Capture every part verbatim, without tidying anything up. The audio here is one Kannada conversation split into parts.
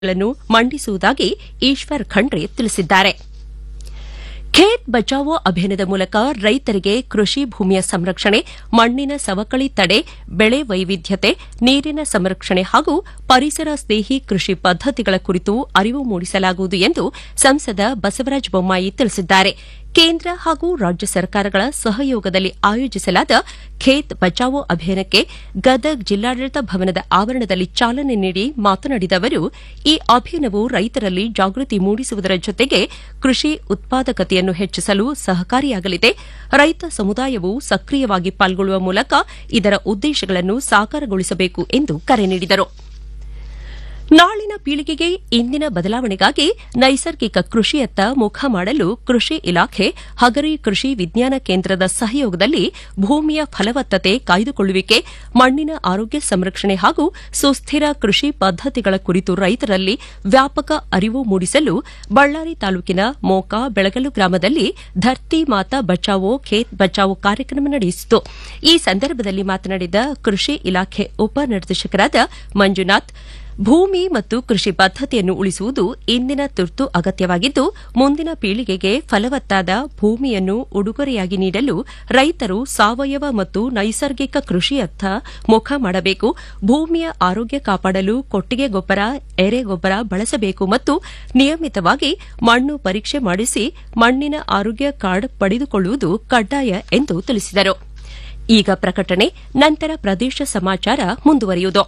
ಗಳನ್ನು ಮಂಡಿಸುವುದಾಗಿ ಈಶ್ವರ್ ಖಂಡ್ರೆ ತಿಳಿಸಿದ್ದಾರೆ. ಖೇತ್ ಬಚಾವೋ ಅಭಿಯಾನದ ಮೂಲಕ ರೈತರಿಗೆ ಕೃಷಿ ಭೂಮಿಯ ಸಂರಕ್ಷಣೆ, ಮಣ್ಣಿನ ಸವಕಳಿ ತಡೆ, ಬೆಳೆ ವೈವಿಧ್ಯತೆ, ನೀರಿನ ಸಂರಕ್ಷಣೆ ಹಾಗೂ ಪರಿಸರ ಸ್ನೇಹಿ ಕೃಷಿ ಪದ್ದತಿಗಳ ಕುರಿತು ಅರಿವು ಮೂಡಿಸಲಾಗುವುದು ಎಂದು ಸಂಸದ ಬಸವರಾಜ ಬೊಮ್ಮಾಯಿ ತಿಳಿಸಿದ್ದಾರೆ. ಕೇಂದ್ರ ಹಾಗೂ ರಾಜ್ಯ ಸರ್ಕಾರಗಳ ಸಹಯೋಗದಲ್ಲಿ ಆಯೋಜಿಸಲಾದ ಖೇತ್ ಬಚಾವೋ ಅಭಿಯಾನಕ್ಕೆ ಗದಗ್ ಜಿಲ್ಲಾಡಳಿತ ಭವನದ ಆವರಣದಲ್ಲಿ ಚಾಲನೆ ನೀಡಿ ಮಾತನಾಡಿದ ಅವರು, ಈ ಅಭಿಯಾನವು ರೈತರಲ್ಲಿ ಜಾಗೃತಿ ಮೂಡಿಸುವುದರ ಜೊತೆಗೆ ಕೃಷಿ ಉತ್ಪಾದಕತೆಯನ್ನು ಹೆಚ್ಚಿಸಲು ಸಹಕಾರಿಯಾಗಲಿದೆ. ರೈತ ಸಮುದಾಯವು ಸಕ್ರಿಯವಾಗಿ ಪಾಲ್ಗೊಳ್ಳುವ ಮೂಲಕ ಇದರ ಉದ್ದೇಶಗಳನ್ನು ಸಾಕಾರಗೊಳಿಸಬೇಕು ಎಂದು ಕರೆ ನೀಡಿದರು. ನಾಳಿನ ಪೀಳಿಗೆಗೆ ಇಂದಿನ ಬದಲಾವಣೆಗಾಗಿ ನೈಸರ್ಗಿಕ ಕೃಷಿಯತ್ತ ಮುಖ ಮಾಡಲು ಕೃಷಿ ಇಲಾಖೆ ಹಗರಿ ಕೃಷಿ ವಿಜ್ಞಾನ ಕೇಂದ್ರದ ಸಹಯೋಗದಲ್ಲಿ ಭೂಮಿಯ ಫಲವತ್ತತೆ ಕಾಯ್ದುಕೊಳ್ಳುವಿಕೆ, ಮಣ್ಣಿನ ಆರೋಗ್ಯ ಸಂರಕ್ಷಣೆ ಹಾಗೂ ಸುಸ್ಥಿರ ಕೃಷಿ ಪದ್ದತಿಗಳ ಕುರಿತು ರೈತರಲ್ಲಿ ವ್ಯಾಪಕ ಅರಿವು ಮೂಡಿಸಲು ಬಳ್ಳಾರಿ ತಾಲೂಕಿನ ಮೋಕಾ ಬೆಳಗಲು ಗ್ರಾಮದಲ್ಲಿ ಧರ್ತಿ ಮಾತಾ ಬಚಾವೋ ಖೇತ್ ಬಚಾವೋ ಕಾರ್ಯಕ್ರಮ ನಡೆಯಿತು. ಈ ಸಂದರ್ಭದಲ್ಲಿ ಮಾತನಾಡಿದ ಕೃಷಿ ಇಲಾಖೆ ಉಪನಿರ್ದೇಶಕರಾದ ಮಂಜುನಾಥ್, ಭೂಮಿ ಮತ್ತು ಕೃಷಿ ಪದ್ದತಿಯನ್ನು ಉಳಿಸುವುದು ಇಂದಿನ ತುರ್ತು ಅಗತ್ಯವಾಗಿದ್ದು, ಮುಂದಿನ ಪೀಳಿಗೆಗೆ ಫಲವತ್ತಾದ ಭೂಮಿಯನ್ನು ಉಡುಗೊರೆಯಾಗಿ ನೀಡಲು ರೈತರು ಸಾವಯವ ಮತ್ತು ನೈಸರ್ಗಿಕ ಕೃಷಿಯತ್ತ ಮುಖ ಮಾಡಬೇಕು. ಭೂಮಿಯ ಆರೋಗ್ಯ ಕಾಪಾಡಲು ಕೊಟ್ಟಿಗೆ ಗೊಬ್ಬರ, ಎರೆಗೊಬ್ಬರ ಬಳಸಬೇಕು ಮತ್ತು ನಿಯಮಿತವಾಗಿ ಮಣ್ಣು ಪರೀಕ್ಷೆ ಮಾಡಿಸಿ ಮಣ್ಣಿನ ಆರೋಗ್ಯ ಕಾರ್ಡ್ ಪಡೆದುಕೊಳ್ಳುವುದು ಕಡ್ಡಾಯ ಎಂದು ತಿಳಿಸಿದರು. ಈಗ ಪ್ರಕಟಣೆ, ನಂತರ ಪ್ರದೇಶ ಸಮಾಚಾರ ಮುಂದುವರಿಯುವುದು.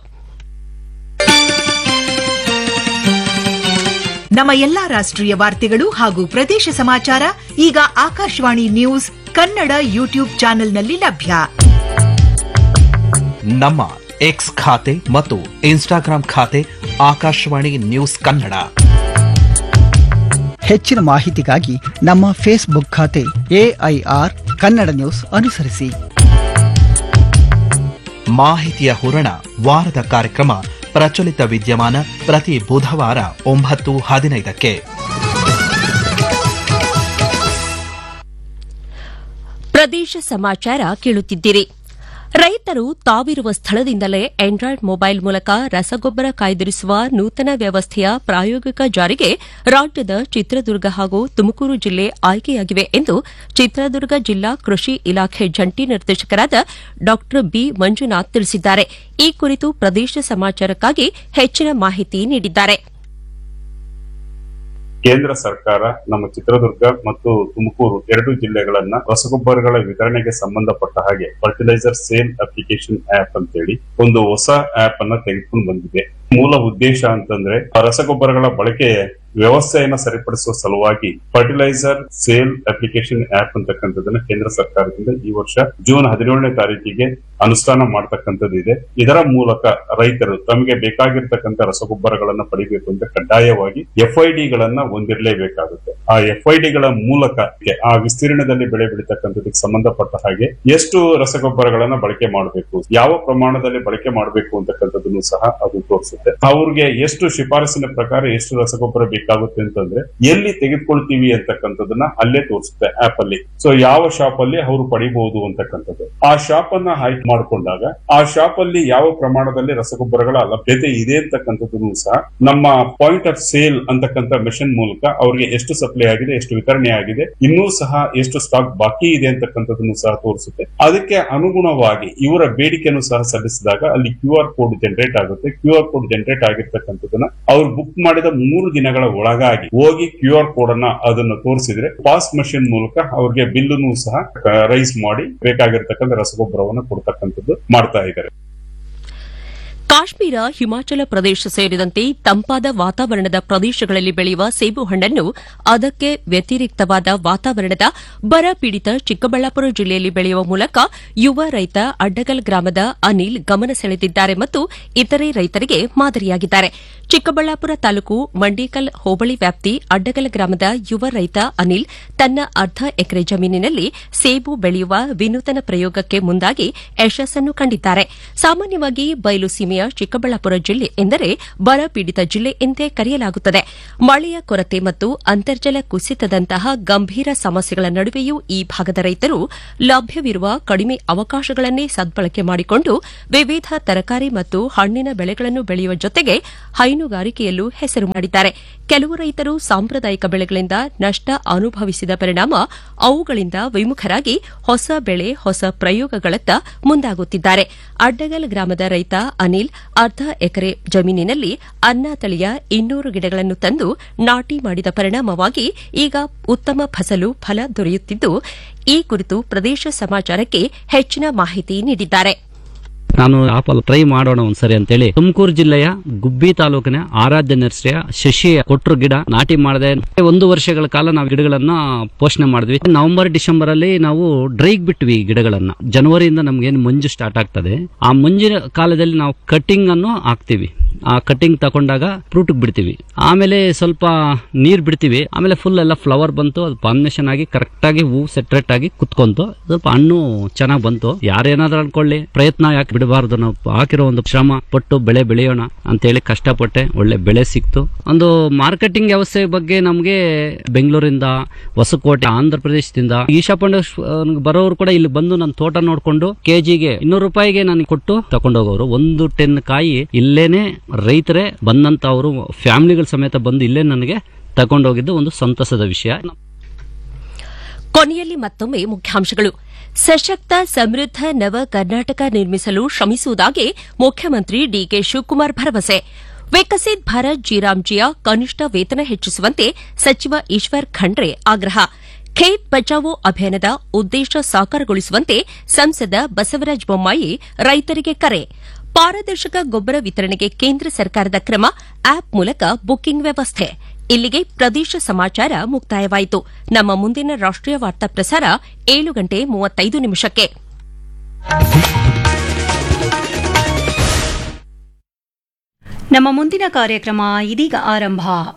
ನಮ್ಮ ಎಲ್ಲಾ ರಾಷ್ಟ್ರೀಯ ವಾರ್ತೆಗಳು ಹಾಗೂ ಪ್ರದೇಶ ಸಮಾಚಾರ ಈಗ ಆಕಾಶವಾಣಿ ನ್ಯೂಸ್ ಕನ್ನಡ ಯೂಟ್ಯೂಬ್ ಚಾನೆಲ್ನಲ್ಲಿ ಲಭ್ಯ. ನಮ್ಮ ಎಕ್ಸ್ ಖಾತೆ ಮತ್ತು ಇನ್ಸ್ಟಾಗ್ರಾಂ ಖಾತೆ ಆಕಾಶವಾಣಿ ನ್ಯೂಸ್ ಕನ್ನಡ. ಹೆಚ್ಚಿನ ಮಾಹಿತಿಗಾಗಿ ನಮ್ಮ ಫೇಸ್ಬುಕ್ ಖಾತೆ ಎಐಆರ್ ಕನ್ನಡ ನ್ಯೂಸ್ ಅನುಸರಿಸಿ. ಮಾಹಿತಿಯ ಹೂರಣ ವಾರದ ಕಾರ್ಯಕ್ರಮ ಪ್ರಚಲಿತ ವಿದ್ಯಮಾನ ಪ್ರತಿ ಬುಧವಾರ ಒಂಬತ್ತು ಹದಿನೈದಕ್ಕೆ. ಪ್ರದೇಶ ಸಮಾಚಾರ ಕೇಳುತ್ತಿದ್ದೀರಿ. ರೈತರು ತಾವಿರುವ ಸ್ಥಳದಿಂದಲೇ ಆಂಡ್ರಾಯ್ಡ್ ಮೊಬೈಲ್ ಮೂಲಕ ರಸಗೊಬ್ಬರ ಕಾಯ್ದಿರಿಸುವ ನೂತನ ವ್ಯವಸ್ಥೆಯ ಪ್ರಾಯೋಗಿಕ ಜಾರಿಗೆ ರಾಜ್ಯದ ಚಿತ್ರದುರ್ಗ ಹಾಗೂ ತುಮಕೂರು ಜಿಲ್ಲೆ ಆಯ್ಕೆಯಾಗಿವೆ ಎಂದು ಚಿತ್ರದುರ್ಗ ಜಿಲ್ಲಾ ಕೃಷಿ ಇಲಾಖೆ ಜಂಟಿ ನಿರ್ದೇಶಕರಾದ ಡಾ ಬಿ ಮಂಜುನಾಥ್ ತಿಳಿಸಿದ್ದಾರೆ. ಈ ಕುರಿತು ಪ್ರದೇಶ ಸಮಾಚಾರಕ್ಕಾಗಿ ಹೆಚ್ಚಿನ ಮಾಹಿತಿ ನೀಡಿದ್ದಾರೆ. ಕೇಂದ್ರ ಸರ್ಕಾರ ನಮ್ಮ ಚಿತ್ರದುರ್ಗ ಮತ್ತು ತುಮಕೂರು ಎರಡು ಜಿಲ್ಲೆಗಳನ್ನ ರಸಗೊಬ್ಬರಗಳ ವಿತರಣೆಗೆ ಸಂಬಂಧಪಟ್ಟ ಹಾಗೆ ಫರ್ಟಿಲೈಸರ್ ಸೇಲ್ ಅಪ್ಲಿಕೇಶನ್ ಆಪ್ ಅಂತೇಳಿ ಒಂದು ಹೊಸ ಆಪ್ ಅನ್ನ ತೆಗೆದುಕೊಂಡು ಬಂದಿದೆ. ಮೂಲ ಉದ್ದೇಶ ಅಂತಂದ್ರೆ ರಸಗೊಬ್ಬರಗಳ ಬಳಕೆ ವ್ಯವಸ್ಥೆಯನ್ನ ಸರಿಪಡಿಸುವ ಸಲುವಾಗಿ ಫರ್ಟಿಲೈಸರ್ ಸೇಲ್ ಅಪ್ಲಿಕೇಶನ್ ಆಪ್ ಅಂತಕ್ಕಂಥದನ್ನ ಕೇಂದ್ರ ಸರ್ಕಾರದಿಂದ ಈ ವರ್ಷ ಜೂನ್ ಹದಿನೇಳನೇ ತಾರೀಕಿಗೆ ಅನುಷ್ಠಾನ ಮಾಡತಕ್ಕಂಥದ್ದು ಇದೆ. ಇದರ ಮೂಲಕ ರೈತರು ತಮಗೆ ಬೇಕಾಗಿರ್ತಕ್ಕಂಥ ರಸಗೊಬ್ಬರಗಳನ್ನ ಪಡಿಬೇಕು ಅಂತ ಕಡ್ಡಾಯವಾಗಿ ಎಫ್ಐಡಿ ಗಳನ್ನ ಹೊಂದಿರಲೇಬೇಕಾಗುತ್ತೆ. ಆ ಎಫ್ಐಡಿ ಗಳ ಮೂಲಕ ಆ ವಿಸ್ತೀರ್ಣದಲ್ಲಿ ಬೆಳೆ ಬೆಳೀತಕ್ಕಂಥದಕ್ಕೆ ಸಂಬಂಧಪಟ್ಟ ಹಾಗೆ ಎಷ್ಟು ರಸಗೊಬ್ಬರಗಳನ್ನ ಬಳಕೆ ಮಾಡಬೇಕು, ಯಾವ ಪ್ರಮಾಣದಲ್ಲಿ ಬಳಕೆ ಮಾಡಬೇಕು ಅಂತಕ್ಕಂಥದ್ದನ್ನು ಸಹ ಅದು ತೋರಿಸುತ್ತೆ. ಅವ್ರಿಗೆ ಎಷ್ಟು ಶಿಫಾರಸಿನ ಪ್ರಕಾರ ಎಷ್ಟು ರಸಗೊಬ್ಬರ ಬೇಕಾಗುತ್ತೆ ಅಂತಂದ್ರೆ ಎಲ್ಲಿ ತೆಗೆದುಕೊಳ್ತೀವಿ ಅಂತಕ್ಕಂಥದನ್ನ ಅಲ್ಲೇ ತೋರಿಸುತ್ತೆ ಆಪ್ ಅಲ್ಲಿ. ಸೊ ಯಾವ ಶಾಪ್ ಅಲ್ಲಿ ಅವರು ಪಡಿಬಹುದು ಅಂತಕ್ಕಂಥದ್ದು. ಆ ಶಾಪ್ ಅನ್ನ ಆಯ್ಕೆ ಮಾಡಿಕೊಂಡಾಗ ಆ ಶಾಪ್ ಅಲ್ಲಿ ಯಾವ ಪ್ರಮಾಣದಲ್ಲಿ ರಸಗೊಬ್ಬರಗಳ ಲಭ್ಯತೆ ಇದೆ ಅಂತಕ್ಕಂಥದ್ದನ್ನು ಸಹ ನಮ್ಮ ಪಾಯಿಂಟ್ ಆಫ್ ಸೇಲ್ ಅಂತಕ್ಕಂಥ ಮೆಷಿನ್ ಮೂಲಕ ಅವರಿಗೆ ಎಷ್ಟು ಸಪ್ಲೈ ಆಗಿದೆ, ಎಷ್ಟು ವಿತರಣೆ ಆಗಿದೆ, ಇನ್ನೂ ಸಹ ಎಷ್ಟು ಸ್ಟಾಕ್ ಬಾಕಿ ಇದೆ ಅಂತಕ್ಕಂಥದ್ದನ್ನು ಸಹ ತೋರಿಸುತ್ತೆ. ಅದಕ್ಕೆ ಅನುಗುಣವಾಗಿ ಇವರ ಬೇಡಿಕೆಯನ್ನು ಸಹ ಸಲ್ಲಿಸಿದಾಗ ಅಲ್ಲಿ ಕ್ಯೂ ಆರ್ ಕೋಡ್ ಜನರೇಟ್ ಆಗುತ್ತೆ. ಕ್ಯೂ ಆರ್ ಕೋಡ್ ಜನರೇಟ್ ಆಗಿರ್ತಕ್ಕಂಥದನ್ನ ಅವ್ರು ಬುಕ್ ಮಾಡಿದ ಮೂರು ದಿನಗಳ ಒಳಗಾಗಿ ಹೋಗಿ ಕ್ಯೂ ಆರ್ ಕೋಡ್ ಅನ್ನ ಅದನ್ನು ತೋರಿಸಿದ್ರೆ ಪಾಸ್ ಮಷಿನ್ ಮೂಲಕ ಅವ್ರಿಗೆ ಬಿಲ್ಲನ್ನು ಸಹ ರೈಸ್ ಮಾಡಿ ಬೇಕಾಗಿರ್ತಕ್ಕಂಥ ರಸಗೊಬ್ಬರವನ್ನು ಕೊಡ್ತಕ್ಕಂಥದ್ದು ಮಾಡ್ತಾ ಇದ್ದಾರೆ. ಕಾಶ್ಮೀರ, ಹಿಮಾಚಲ ಪ್ರದೇಶ ಸೇರಿದಂತೆ ತಂಪಾದ ವಾತಾವರಣದ ಪ್ರದೇಶಗಳಲ್ಲಿ ಬೆಳೆಯುವ ಸೇಬು ಹಣ್ಣನ್ನು ಅದಕ್ಕೆ ವ್ಯತಿರಿಕ್ತವಾದ ವಾತಾವರಣದ ಬರ ಪೀಡಿತ ಚಿಕ್ಕಬಳ್ಳಾಪುರ ಜಿಲ್ಲೆಯಲ್ಲಿ ಬೆಳೆಯುವ ಮೂಲಕ ಯುವ ರೈತ ಅಡ್ಡಗಲ್ ಗ್ರಾಮದ ಅನಿಲ್ ಗಮನ ಸೆಳೆದಿದ್ದಾರೆ ಮತ್ತು ಇತರೆ ರೈತರಿಗೆ ಮಾದರಿಯಾಗಿದ್ದಾರೆ. ಚಿಕ್ಕಬಳ್ಳಾಪುರ ತಾಲೂಕು ಮಂಡೀಕಲ್ ಹೋಬಳಿ ವ್ಯಾಪ್ತಿ ಅಡ್ಡಗಲ್ ಗ್ರಾಮದ ಯುವ ರೈತ ಅನಿಲ್ ತನ್ನ ಅರ್ಧ ಎಕರೆ ಜಮೀನಿನಲ್ಲಿ ಸೇಬು ಬೆಳೆಯುವ ವಿನೂತನ ಪ್ರಯೋಗಕ್ಕೆ ಮುಂದಾಗಿ ಯಶಸ್ಸನ್ನು ಕಂಡಿದ್ದಾರೆ. ಸಾಮಾನ್ಯವಾಗಿ ಬಯಲು ಸೀಮೆ ಹೆಮ್ಮೆಯ ಚಿಕ್ಕಬಳ್ಳಾಪುರ ಜಿಲ್ಲೆ ಎಂದರೆ ಬರಪೀಡಿತ ಜಿಲ್ಲೆ ಎಂದೇ ಕರೆಯಲಾಗುತ್ತದೆ. ಮಳೆಯ ಕೊರತೆ ಮತ್ತು ಅಂತರ್ಜಲ ಕುಸಿತದಂತಹ ಗಂಭೀರ ಸಮಸ್ಯೆಗಳ ನಡುವೆಯೂ ಈ ಭಾಗದ ರೈತರು ಲಭ್ಯವಿರುವ ಕಡಿಮೆ ಅವಕಾಶಗಳನ್ನೇ ಸದ್ಬಳಕೆ ಮಾಡಿಕೊಂಡು ವಿವಿಧ ತರಕಾರಿ ಮತ್ತು ಹಣ್ಣಿನ ಬೆಳೆಗಳನ್ನು ಬೆಳೆಯುವ ಜೊತೆಗೆ ಹೈನುಗಾರಿಕೆಯಲ್ಲೂ ಹೆಸರು ಮಾಡಿದ್ದಾರೆ. ಕೆಲವು ರೈತರು ಸಾಂಪ್ರದಾಯಿಕ ಬೆಳೆಗಳಿಂದ ನಷ್ಟ ಅನುಭವಿಸಿದ ಪರಿಣಾಮ ಅವುಗಳಿಂದ ವಿಮುಖರಾಗಿ ಹೊಸ ಬೆಳೆ ಹೊಸ ಪ್ರಯೋಗಗಳತ್ತ ಮುಂದಾಗುತ್ತಿದ್ದಾರೆ. ಅಡ್ಡಗಲ್ ಗ್ರಾಮದ ರೈತ ಅನಿಲ್ ಅರ್ಧ ಎಕರೆ ಜಮೀನಿನಲ್ಲಿ ಅನ್ನ ತಳಿಯ ಇನ್ನೂರು ಗಿಡಗಳನ್ನು ತಂದು ನಾಟಿ ಮಾಡಿದ ಪರಿಣಾಮವಾಗಿ ಈಗ ಉತ್ತಮ ಫಸಲು ಫಲ ದೊರೆಯುತ್ತಿದ್ದು, ಈ ಕುರಿತು ಪ್ರದೇಶ ಸಮಾಚಾರಕ್ಕೆ ಹೆಚ್ಚಿನ ಮಾಹಿತಿ ನೀಡಿದ್ದಾರೆ. ನಾನು ಆಪಲ್ ಟ್ರೈ ಮಾಡೋಣ ಒಂದ್ಸರಿ ಅಂತೇಳಿ ತುಮಕೂರು ಜಿಲ್ಲೆಯ ಗುಬ್ಬಿ ತಾಲೂಕಿನ ಆರಾಧ್ಯ ನರ್ಸರಿಯ ಶಶಿ ಕೊಟ್ರು ಗಿಡ ನಾಟಿ ಮಾಡಿದೆ. ಒಂದು ವರ್ಷಗಳ ಕಾಲ ನಾವು ಗಿಡಗಳನ್ನ ಪೋಷಣೆ ಮಾಡಿದ್ವಿ. ನವೆಂಬರ್ ಡಿಸೆಂಬರ್ ಅಲ್ಲಿ ನಾವು ಡ್ರೈಗ್ ಬಿಟ್ವಿ ಗಿಡಗಳನ್ನ. ಜನವರಿಯಿಂದ ನಮ್ಗೇನು ಮಂಜು ಸ್ಟಾರ್ಟ್ ಆಗ್ತದೆ, ಆ ಮಂಜಿನ ಕಾಲದಲ್ಲಿ ನಾವು ಕಟಿಂಗ್ ಅನ್ನು ಹಾಕ್ತಿವಿ. ಆ ಕಟಿಂಗ್ ತಗೊಂಡಾಗ ಫ್ರೂಟ್ ಬಿಡ್ತೀವಿ, ಆಮೇಲೆ ಸ್ವಲ್ಪ ನೀರ್ ಬಿಡ್ತೀವಿ, ಆಮೇಲೆ ಫುಲ್ ಎಲ್ಲ ಫ್ಲವರ್ ಬಂತು. ಅದು ಪಾಲಿನೇಷನ್ ಆಗಿ ಕರೆಕ್ಟ್ ಆಗಿ ಹೂ ಸೆಟ್ರೇಟ್ ಆಗಿ ಕುತ್ಕೊಂತು, ಸ್ವಲ್ಪ ಹಣ್ಣು ಚೆನ್ನಾಗಿ ಬಂತು. ಯಾರೇನಾದ್ರೂ ಅನ್ಕೊಳ್ಳಿ, ಪ್ರಯತ್ನ ಯಾಕೆ ಬಿಡಬಾರ್ದು, ನಾವು ಹಾಕಿರೋ ಒಂದು ಶ್ರಮ ಪಟ್ಟು ಬೆಳೆ ಬೆಳೆಯೋಣ ಅಂತೇಳಿ ಕಷ್ಟಪಟ್ಟೆ, ಒಳ್ಳೆ ಬೆಳೆ ಸಿಕ್ತು. ಒಂದು ಮಾರ್ಕೆಟಿಂಗ್ ವ್ಯವಸ್ಥೆ ಬಗ್ಗೆ ನಮ್ಗೆ ಬೆಂಗಳೂರಿಂದ, ಹೊಸಕೋಟೆ, ಆಂಧ್ರ ಪ್ರದೇಶದಿಂದ ಈಶಾಪಂಡ ಬರೋರು ಕೂಡ ಇಲ್ಲಿ ಬಂದು ನನ್ನ ತೋಟ ನೋಡ್ಕೊಂಡು ಕೆಜಿಗೆ ಇನ್ನೂರು ರೂಪಾಯಿಗೆ ನನಗೆ ಕೊಟ್ಟು ತಗೊಂಡೋಗೋರು. ಒಂದು ಟೆನ್ ಕಾಯಿ ಇಲ್ಲೇನೆ ರೈತರೇ ಬಂದಂತ ಅವರು ಫ್ಯಾಮಿಲಿಗಳ ಸಮೇತ ಬಂದು ಇಲ್ಲೇ ನನಗೆ ತಗೊಂಡೋಗಿದ್ದು ಒಂದು ಸಂತಸದ ವಿಷಯ. ಕೊನೆಯಲ್ಲಿ ಮತ್ತೊಮ್ಮೆ ಮುಖ್ಯಾಂಶಗಳು. ಸಶಕ್ತ ಸಮೃದ್ಧ ನವ ಕರ್ನಾಟಕ ನಿರ್ಮಿಸಲು ಶ್ರಮಿಸುವುದಾಗಿ ಮುಖ್ಯಮಂತ್ರಿ ಡಿಕೆ ಶಿವಕುಮಾರ್ ಭರವಸೆ. ವಿಕಸಿತ್ ಭಾರತ್ ಜಿರಾಮ್ಜಿಯ ಕನಿಷ್ಠ ವೇತನ ಹೆಚ್ಚಿಸುವಂತೆ ಸಚಿವ ಈಶ್ವರ್ ಖಂಡ್ರೆ ಆಗ್ರಹ. ಖೇತ್ ಬಚಾವೋ ಅಭಿಯಾನದ ಉದ್ದೇಶ ಸಾಕಾರಗೊಳಿಸುವಂತೆ ಸಂಸದ ಬಸವರಾಜ ಬೊಮ್ಮಾಯಿ ರೈತರಿಗೆ ಕರೆ. ಪಾರದರ್ಶಕ ಗೊಬ್ಬರ ವಿತರಣೆಗೆ ಕೇಂದ್ರ ಸರ್ಕಾರದ ಕ್ರಮ, ಆಪ್ ಮೂಲಕ ಬುಕಿಂಗ್ ವ್ಯವಸ್ಥೆ. ಇಲ್ಲಿಗೆ ಪ್ರದೇಶ ಸಮಾಚಾರ ಮುಕ್ತಾಯವಾಯಿತು. ನಮ್ಮ ಮುಂದಿನ ರಾಷ್ಟೀಯ ವಾರ್ತಾ ಪ್ರಸಾರ ಏಳು ಗಂಟೆ ಮೂವತ್ತೈದು ನಿಮಿಷಕ್ಕೆ. ನಮ್ಮ ಮುಂದಿನ ಕಾರ್ಯಕ್ರಮ ಇದೀಗ ಆರಂಭ.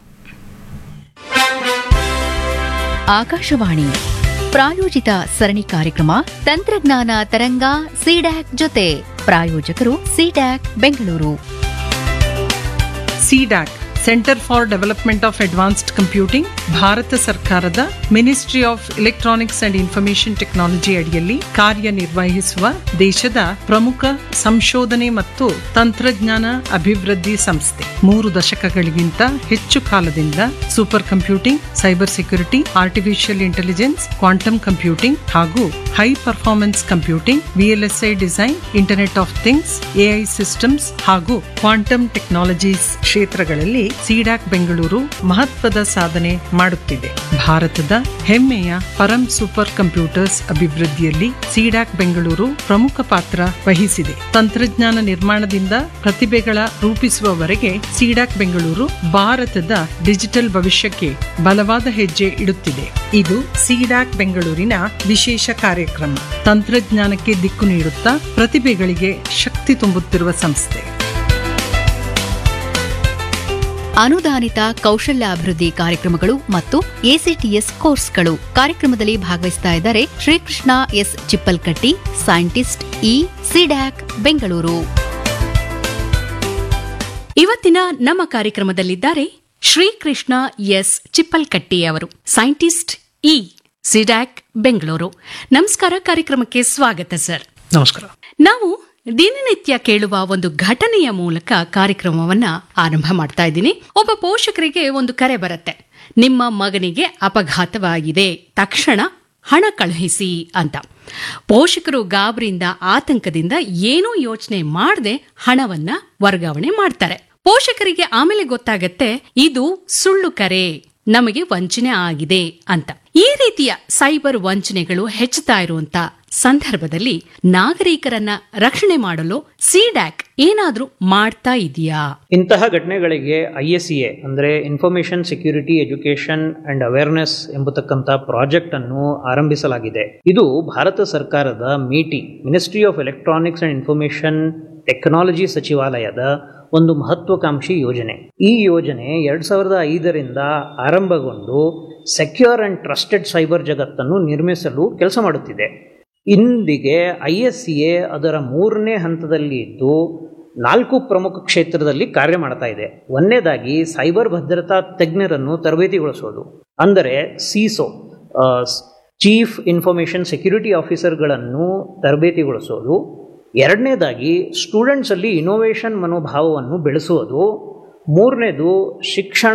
ಆಕಾಶವಾಣಿ ಪ್ರಾಯೋಜಿತ ಸರಣಿ ಕಾರ್ಯಕ್ರಮ ತಂತ್ರಜ್ಞಾನ ತರಂಗ ಸಿಡ್ಯಾಕ್ ಜೊತೆ. ಪ್ರಾಯೋಜಕರು CDAC Bengaluru. CDAC centre for development of advanced computing Bharat ಸರ್ಕಾರದ ministry of electronics and information technology ಅಡಿಯಲ್ಲಿ ಕಾರ್ಯನಿರ್ವಹಿಸುವ ದೇಶದ ಪ್ರಮುಖ ಸಂಶೋಧನೆ ಮತ್ತು ತಂತ್ರಜ್ಞಾನ ಅಭಿವೃದ್ಧಿ ಸಂಸ್ಥೆ. ಮೂರು ದಶಕಗಳಿಗಿಂತ ಹೆಚ್ಚು ಕಾಲದಿಂದ super computing, cyber security, artificial intelligence, quantum computing ಹಾಗೂ high performance computing, VLSI design, internet of things, AI systems ಹಾಗೂ ಕ್ವಾಂಟಮ್ ಟೆಕ್ನಾಲಜೀಸ್ ಕ್ಷೇತ್ರಗಳಲ್ಲಿ ಸಿಡ್ಯಾಕ್ ಬೆಂಗಳೂರು ಮಹತ್ವದ ಸಾಧನೆ ಮಾಡುತ್ತಿದೆ. ಭಾರತದ ಹೆಮ್ಮೆಯ ಪರಂ ಸೂಪರ್ ಕಂಪ್ಯೂಟರ್ಸ್ ಅಭಿವೃದ್ಧಿಯಲ್ಲಿ ಸಿಡ್ಯಾಕ್ ಬೆಂಗಳೂರು ಪ್ರಮುಖ ಪಾತ್ರ ವಹಿಸಿದೆ. ತಂತ್ರಜ್ಞಾನ ನಿರ್ಮಾಣದಿಂದ ಪ್ರತಿಭೆಗಳ ರೂಪಿಸುವವರೆಗೆ ಸಿಡ್ಯಾಕ್ ಬೆಂಗಳೂರು ಭಾರತದ ಡಿಜಿಟಲ್ ಭವಿಷ್ಯಕ್ಕೆ ಬಲವಾದ ಹೆಜ್ಜೆ ಇಡುತ್ತಿದೆ. ಇದು ಸಿಡ್ಯಾಕ್ ಬೆಂಗಳೂರಿನ ವಿಶೇಷ ಕಾರ್ಯಕ್ರಮ. ತಂತ್ರಜ್ಞಾನಕ್ಕೆ ದಿಕ್ಕು ನೀಡುತ್ತಾ ಪ್ರತಿಭೆಗಳಿಗೆ ಶಕ್ತಿ ತುಂಬುತ್ತಿರುವ ಸಂಸ್ಥೆ. ಅನುದಾನಿತ ಕೌಶಲ್ಯಾಭಿವೃದ್ಧಿ ಕಾರ್ಯಕ್ರಮಗಳು ಮತ್ತು ಎಸಿಟಿಎಸ್ ಕೋರ್ಸ್ಗಳು. ಕಾರ್ಯಕ್ರಮದಲ್ಲಿ ಭಾಗವಹಿಸ್ತಾ ಇದ್ದಾರೆ Shrikrishna S Chippalkatti, scientist, E CDAC Bengaluru. ಇವತ್ತಿನ ನಮ್ಮ ಕಾರ್ಯಕ್ರಮದಲ್ಲಿದ್ದಾರೆ ಶ್ರೀಕೃಷ್ಣ ಎಸ್ ಚಿಪ್ಪಲ್ಕಟ್ಟಿ ಅವರು, ಸೈಂಟಿಸ್ಟ್, ಇ ಸಿಡ್ಯಾಕ್ ಬೆಂಗಳೂರು. ನಮಸ್ಕಾರ, ಕಾರ್ಯಕ್ರಮಕ್ಕೆ ಸ್ವಾಗತ ಸರ್. ನಮಸ್ಕಾರ. ನಾವು ದಿನನಿತ್ಯ ಕೇಳುವ ಒಂದು ಘಟನೆಯ ಮೂಲಕ ಕಾರ್ಯಕ್ರಮವನ್ನ ಆರಂಭ ಮಾಡ್ತಾ ಇದ್ದೀನಿ. ಒಬ್ಬ ಪೋಷಕರಿಗೆ ಒಂದು ಕರೆ ಬರುತ್ತೆ, ನಿಮ್ಮ ಮಗನಿಗೆ ಅಪಘಾತವಾಗಿದೆ, ತಕ್ಷಣ ಹಣ ಕಳುಹಿಸಿ ಅಂತ. ಪೋಷಕರು ಗಾಬರಿಯಿಂದ, ಆತಂಕದಿಂದ ಏನೂ ಯೋಚನೆ ಮಾಡದೆ ಹಣವನ್ನ ವರ್ಗಾವಣೆ ಮಾಡ್ತಾರೆ. ಪೋಷಕರಿಗೆ ಆಮೇಲೆ ಗೊತ್ತಾಗತ್ತೆ ಇದು ಸುಳ್ಳು ಕರೆ, ನಮಗೆ ವಂಚನೆ ಆಗಿದೆ ಅಂತ. ಈ ರೀತಿಯ ಸೈಬರ್ ವಂಚನೆಗಳು ಹೆಚ್ಚುತ್ತಾ ಇರುವಂತ ಸಂದರ್ಭದಲ್ಲಿ ನಾಗರಿಕರನ್ನ ರಕ್ಷಣೆ ಮಾಡಲು ಸಿಡ್ಯಾಕ್ ಏನಾದ್ರೂ ಮಾಡ್ತಾ ಇದೆಯಾ? ಇಂತಹ ಘಟನೆಗಳಿಗೆ ಐ ಎಸ್ ಸಿ ಎ ಅಂದ್ರೆ information security education and awareness ಎಂಬತಕ್ಕಂಥ ಪ್ರಾಜೆಕ್ಟ್ ಅನ್ನು ಆರಂಭಿಸಲಾಗಿದೆ. ಇದು ಭಾರತ ಸರ್ಕಾರದ ಮೀಟಿ ministry of electronics and information technology ಸಚಿವಾಲಯದ ಒಂದು ಮಹತ್ವಾಕಾಂಕ್ಷಿ ಯೋಜನೆ. ಈ ಯೋಜನೆ ಎರಡ್ ಸಾವಿರದ ಐದರಿಂದ ಆರಂಭಗೊಂಡು ಸೆಕ್ಯೂರ್ ಅಂಡ್ ಟ್ರಸ್ಟೆಡ್ ಸೈಬರ್ ಜಗತ್ತನ್ನು ನಿರ್ಮಿಸಲು ಕೆಲಸ ಮಾಡುತ್ತಿದೆ. ಇಂದಿಗೆ ಐ ಎಸ್ ಸಿ ಎ ಅದರ ಮೂರನೇ ಹಂತದಲ್ಲಿ ಇದ್ದು ನಾಲ್ಕು ಪ್ರಮುಖ ಕ್ಷೇತ್ರದಲ್ಲಿ ಕಾರ್ಯ ಮಾಡ್ತಾ ಇದೆ. ಒಂದನೇದಾಗಿ ಸೈಬರ್ ಭದ್ರತಾ ತಜ್ಞರನ್ನು ತರಬೇತಿಗೊಳಿಸೋದು, ಅಂದರೆ ಸಿಸೋ ಚೀಫ್ ಇನ್ಫಾರ್ಮೇಷನ್ ಸೆಕ್ಯೂರಿಟಿ ಆಫೀಸರ್ಗಳನ್ನು ತರಬೇತಿಗೊಳಿಸೋದು. ಎರಡನೇದಾಗಿ ಸ್ಟೂಡೆಂಟ್ಸಲ್ಲಿ ಇನೋವೇಷನ್ ಮನೋಭಾವವನ್ನು ಬೆಳೆಸುವುದು. ಮೂರನೇದು ಶಿಕ್ಷಣ